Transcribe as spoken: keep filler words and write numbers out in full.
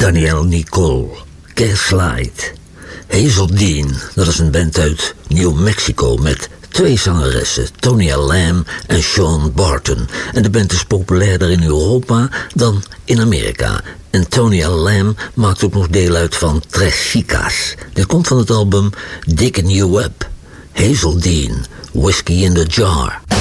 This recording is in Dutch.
Danielle Nicole, Gaslight. Hazel Dean, dat is een band uit New Mexico met twee zangeressen, Tonya Lamb en Sean Barton. En de band is populairder in Europa dan in Amerika. En Tonya Lamb maakt ook nog deel uit van Tres Chicas. Dit komt van het album Digging You Up. Hazel Dean, Whiskey in the Jar.